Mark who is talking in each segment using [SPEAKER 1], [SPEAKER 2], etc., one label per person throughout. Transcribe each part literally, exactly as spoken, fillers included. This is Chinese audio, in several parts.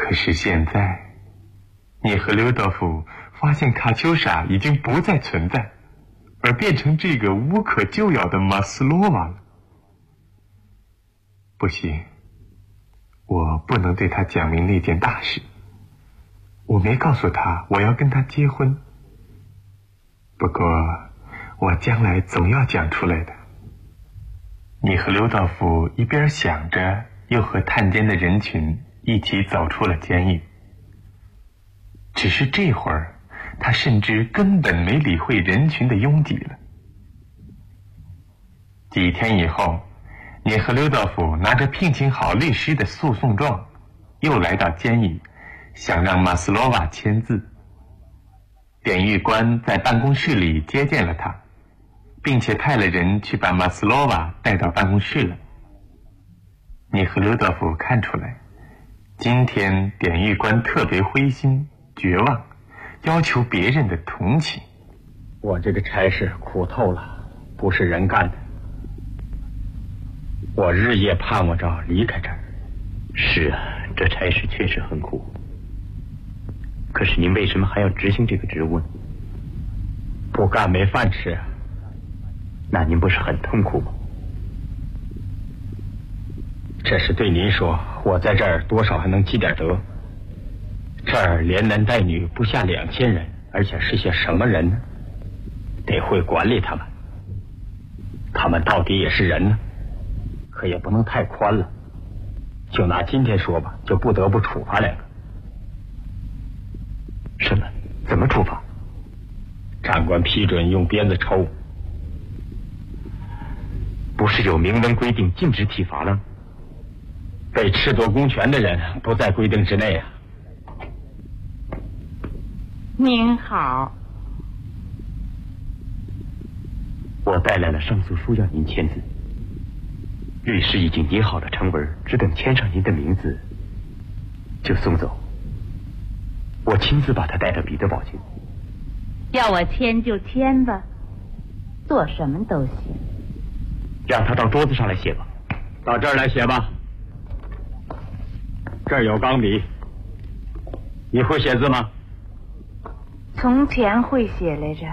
[SPEAKER 1] 可是现在，你和刘道夫发现卡秋莎已经不再存在，而变成这个无可救药的马斯洛娃了。不行，我不能对他讲明那件大事。我没告诉他我要跟他结婚，不过我将来总要讲出来的。你和刘道夫一边想着，又和探监的人群一起走出了监狱。只是这会儿，他甚至根本没理会人群的拥挤了。几天以后，你和刘道夫拿着聘请好律师的诉讼状，又来到监狱，想让马斯洛娃签字。典狱官在办公室里接见了他，并且派了人去把马斯洛娃带到办公室了。你和刘道夫看出来，今天典狱官特别灰心绝望，要求别人的同情。
[SPEAKER 2] 我这个差事苦透了，不是人干的。我日夜盼望着离开这儿。
[SPEAKER 3] 是啊，这差事确实很苦。可是您为什么还要执行这个职务呢？
[SPEAKER 2] 不干没饭吃。
[SPEAKER 3] 那您不是很痛苦吗？
[SPEAKER 2] 这是对您说，我在这儿多少还能积点德。这儿连男带女不下两千人，而且是些什么人呢？得会管理他们。他们到底也是人呢，可也不能太宽了。就拿今天说吧，就不得不处罚两个。
[SPEAKER 3] 什么？怎么处罚？
[SPEAKER 2] 长官批准用鞭子抽。
[SPEAKER 3] 不是有明文规定禁止体罚了？
[SPEAKER 2] 被褫夺公权的人不在规定之内啊。
[SPEAKER 4] 您好。
[SPEAKER 3] 我带来了上诉书要您签字。律师已经拟好了成文，只等签上您的名字就送走。我亲自把他带到彼得堡去。
[SPEAKER 4] 要我签就签吧，做什么都行。
[SPEAKER 3] 让他到桌子上来写吧。
[SPEAKER 2] 到这儿来写吧。这儿有钢笔。你会写字吗？
[SPEAKER 4] 从前会写来着。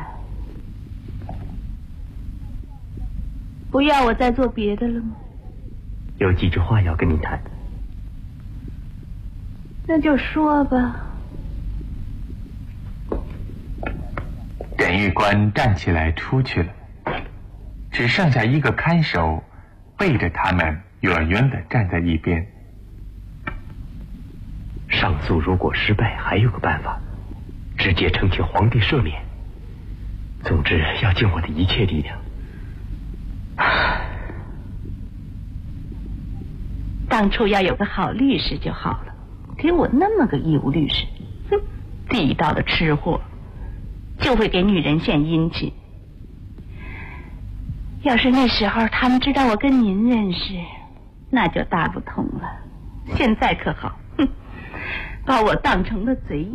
[SPEAKER 4] 不要我再做别的了吗？
[SPEAKER 3] 有几句话要跟您谈。
[SPEAKER 4] 那就说吧。
[SPEAKER 1] 典狱官站起来出去了，只剩下一个看守背着他们远远地站在一边。
[SPEAKER 3] 上诉如果失败，还有个办法，直接呈请皇帝赦免。总之要尽我的一切力量。
[SPEAKER 4] 当初要有个好律师就好了，给我那么个义务律师，哼，地道的吃货，就会给女人献殷勤。要是那时候他们知道我跟您认识，那就大不同了。现在可好，哼，把我当成了贼。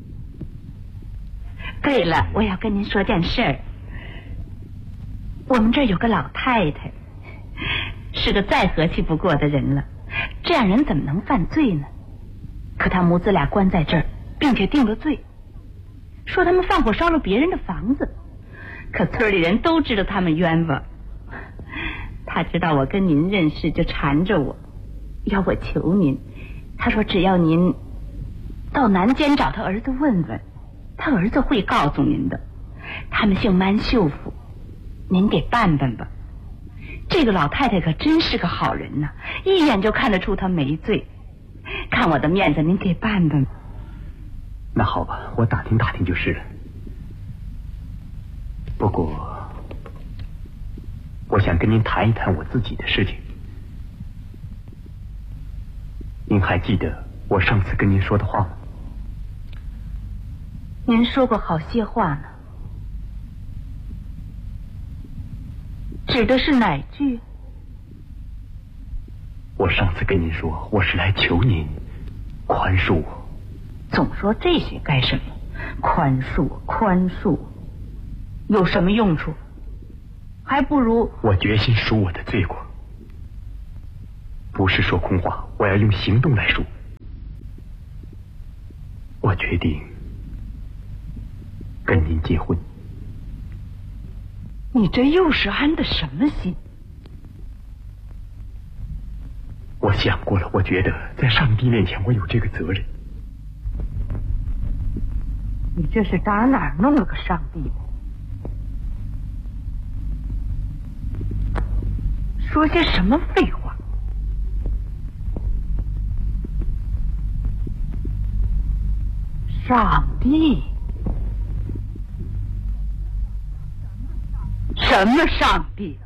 [SPEAKER 4] 对了，我要跟您说件事儿。我们这儿有个老太太，是个再和气不过的人了。这样人怎么能犯罪呢？可他母子俩关在这儿，并且定了罪，说他们放火烧了别人的房子。可村里人都知道他们冤枉。他知道我跟您认识，就缠着我，要我求您。他说只要您到南监找他儿子问问，他儿子会告诉您的。他们姓曼秀夫，您给办办吧。这个老太太可真是个好人呐，一眼就看得出她没罪。看我的面子，您给办办吧。
[SPEAKER 3] 那好吧，我打听打听就是了。不过我想跟您谈一谈我自己的事情。您还记得我上次跟您说的话吗？
[SPEAKER 4] 您说过好些话呢。指的是哪句？
[SPEAKER 3] 我上次跟您说，我是来求您宽恕我。
[SPEAKER 4] 总说这些干什么？宽恕，宽恕，有什么用处？还不如……
[SPEAKER 3] 我决心赎我的罪过，不是说空话，我要用行动来赎。 我决定跟您结婚。
[SPEAKER 4] 你这又是安的什么心？
[SPEAKER 3] 我想过了，我觉得在上帝面前我有这个责任。
[SPEAKER 4] 你这是打哪儿弄了个上帝？说些什么废话？上帝？什么上帝？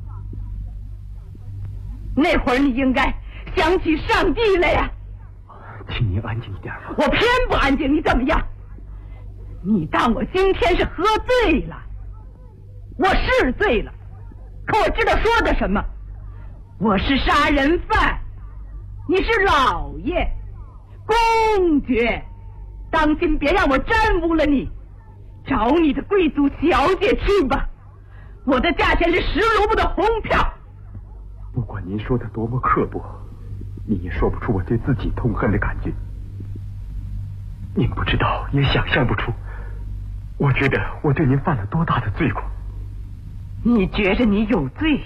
[SPEAKER 4] 那会儿你应该想起上帝来呀！
[SPEAKER 3] 请您安静一点吧。
[SPEAKER 4] 我偏不安静，你怎么样？你当我今天是喝醉了？我是醉了，可我知道说的什么。我是杀人犯，你是老爷、公爵，当心别让我沾污了你。找你的贵族小姐去吧，我的价钱是十卢布的红票。
[SPEAKER 3] 不管您说的多么刻薄，你也说不出我对自己痛恨的感觉。您不知道，也想象不出，我觉得我对您犯了多大的罪过。
[SPEAKER 4] 你觉着你有罪，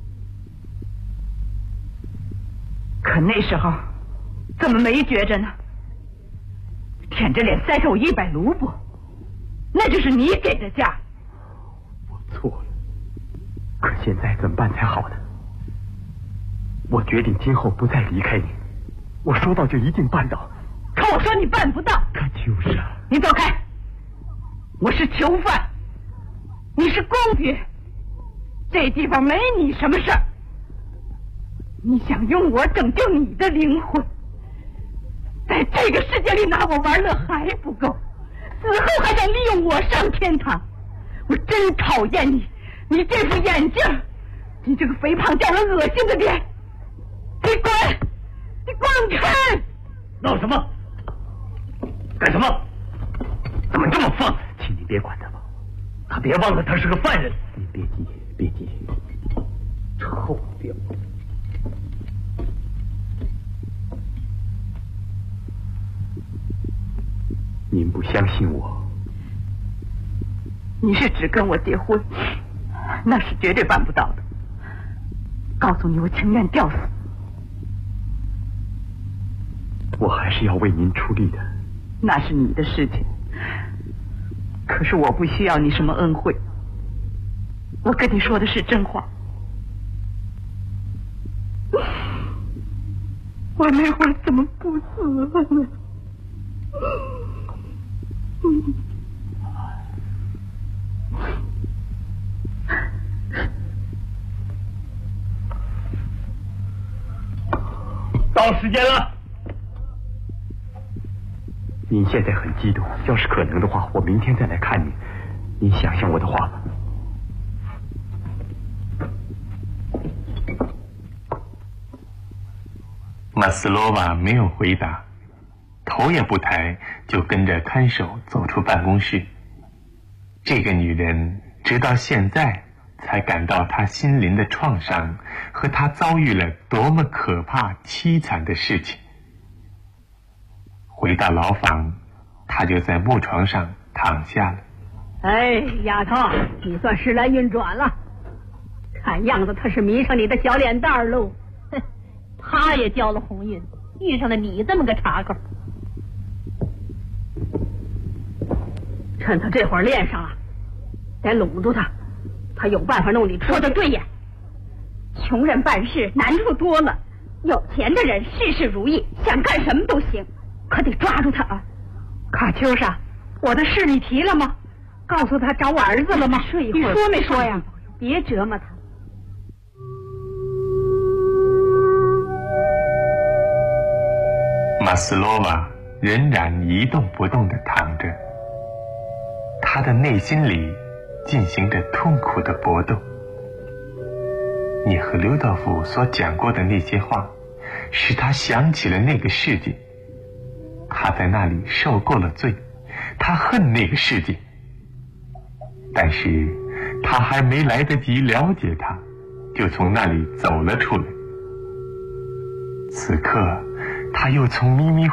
[SPEAKER 4] 可那时候怎么没觉着呢？舔着脸塞给我一百卢布，那就是你给的价。
[SPEAKER 3] 我错了，可现在怎么办才好呢？我决定今后不再离开你，我说到就一定办到。
[SPEAKER 4] 可我说你办不到。
[SPEAKER 3] 可就是啊。
[SPEAKER 4] 你走开，我是囚犯，你是公爵，这地方没你什么事儿。你想用我拯救你的灵魂，在这个世界里拿我玩乐还不够，死后还想利用我上天堂。我真讨厌你，你这副眼镜，你这个肥胖叫人恶心的脸，你滚，你滚开！
[SPEAKER 2] 闹什么？干什么？怎么这么放？
[SPEAKER 3] 请你别管他吧，
[SPEAKER 2] 他别忘了他是个犯人。
[SPEAKER 3] 你别急，别急，臭婊子！您不相信我？
[SPEAKER 4] 你是只跟我结婚，那是绝对办不到的。告诉你，我情愿吊死。
[SPEAKER 3] 我还是要为您出力的。
[SPEAKER 4] 那是你的事情，可是我不需要你什么恩惠。我跟你说的是真话。我那会儿怎么不死了呢？
[SPEAKER 2] 到时间了。
[SPEAKER 3] 您现在很激动，要是可能的话，我明天再来看您。您想想我的话吧。
[SPEAKER 1] 马斯洛娃没有回答，头也不抬，就跟着看守走出办公室。这个女人直到现在才感到她心灵的创伤和她遭遇了多么可怕凄惨的事情。回到牢房，她就在木床上躺下了。
[SPEAKER 5] 哎，丫头，你算时来运转了。看样子他是迷上你的小脸蛋儿喽。哼，他也交了红运，遇上了你这么个茬口。趁他这会儿练上了，得拢住他，他有办法弄你出去。
[SPEAKER 6] 说的对呀，穷人办事难处多了，有钱的人事事如意，想干什么都行，可得抓住他啊！
[SPEAKER 4] 卡秋莎，我的事你提了吗？告诉他找我儿子了吗？
[SPEAKER 6] 睡一会儿。
[SPEAKER 4] 你说没说呀？
[SPEAKER 6] 别折磨他。
[SPEAKER 1] 马斯洛娃仍然一动不动地躺着，他的内心里进行着痛苦的搏斗。你和刘道夫所讲过的那些话，使他想起了那个世界。他在那里受过了罪，他恨那个世界，但是他还没来得及了解他，就从那里走了出来。此刻他又从迷迷